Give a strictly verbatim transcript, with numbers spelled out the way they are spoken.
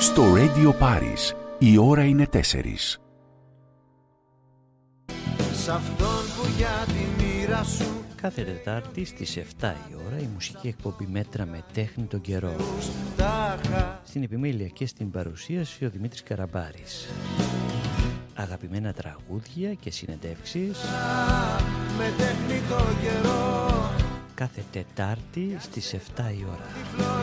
Στο Radio Paris η ώρα είναι τέσσερις. Κάθε Τετάρτη στις επτά η ώρα η μουσική εκπομπή Μέτρα με τέχνη τον καιρό. Στην επιμέλεια και στην παρουσίαση ο Δημήτρης Καραμπάρης. Αγαπημένα τραγούδια και συνεντεύξεις με τέχνη τον καιρό. Κάθε Τετάρτη στις επτά η ώρα.